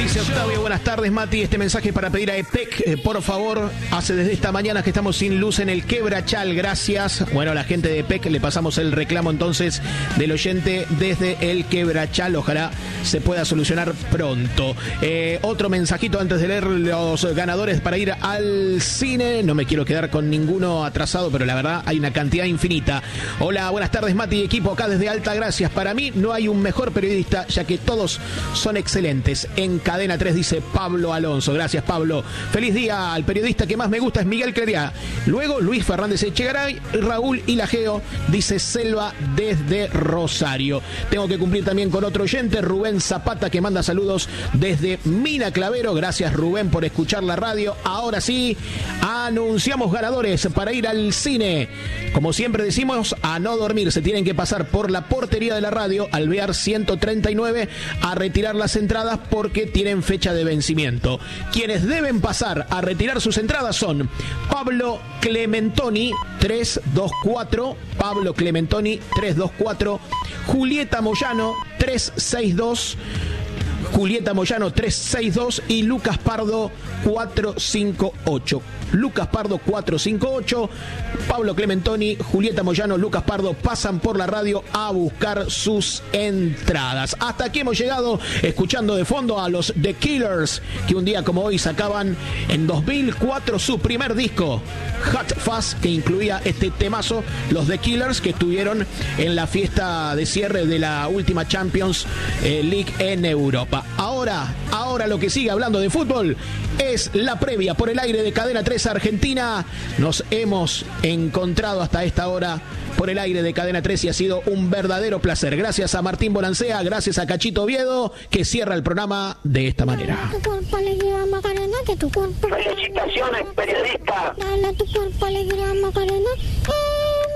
Dice Octavio, buenas tardes, Mati. Este mensaje para pedir a EPEC, por favor. Hace desde esta mañana que estamos sin luz en el Quebrachal. Gracias. Bueno, a la gente de EPEC le pasamos el reclamo entonces del oyente desde el Quebrachal. Ojalá se pueda solucionar pronto. Otro mensajito antes de leer los ganadores para ir al cine. No me quiero quedar con ninguno atrasado, pero la verdad hay una cantidad infinita. Hola, buenas tardes, Mati y equipo. Acá desde Alta Gracias. Para mí no hay un mejor periodista, ya que todos son excelentes. En Cadena 3 dice Pablo Alonso. Gracias, Pablo. Feliz día. Al periodista que más me gusta es Miguel Clería. Luego Luis Fernández Echegaray, Raúl Ilajeo, dice Selva desde Rosario. Tengo que cumplir también con otro oyente, Rubén Zapata, que manda saludos desde Mina Clavero. Gracias, Rubén, por escuchar la radio. Ahora sí, anunciamos ganadores para ir al cine. Como siempre decimos, a no dormir. Se tienen que pasar por la portería de la radio, Alvear 139, a retirar las entradas porque tienen fecha de vencimiento. Quienes deben pasar a retirar sus entradas son Pablo Clementoni 324, Pablo Clementoni 324, Julieta Moyano 362, Julieta Moyano 362 y Lucas Pardo 458. Lucas Pardo 458, Pablo Clementoni, Julieta Moyano, Lucas Pardo pasan por la radio a buscar sus entradas. Hasta aquí hemos llegado, escuchando de fondo a los The Killers, que un día como hoy sacaban en 2004 su primer disco, Hot Fuzz, que incluía este temazo, los The Killers, que estuvieron en la fiesta de cierre de la última Champions League en Europa. Ahora lo que sigue hablando de fútbol es la previa por el aire de Cadena 3 Argentina. Nos hemos encontrado hasta esta hora por el aire de Cadena 3 y ha sido un verdadero placer. Gracias a Martín Bonancea, gracias a Cachito Oviedo, que cierra el programa de esta manera. Tu cuerpo alegría Macarena, que tu cuerpo. Felicitaciones, periodista. Dale a tu cuerpo alegría Macarena,